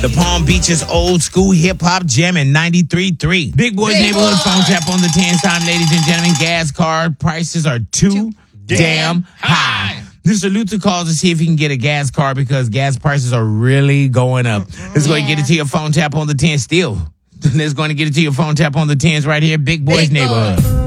The Palm Beaches old school hip hop jam in 93.3. Big Boys Neighborhood phone tap on the 10's time, ladies and gentlemen. Gas card prices are too damn high. Mr. Luther calls to see if he can get a gas card because gas prices are really going up. Let's go and get it to your phone tap on the 10 still. Let's go and get it to your phone tap on the 10s right here. Big Boys Neighborhood.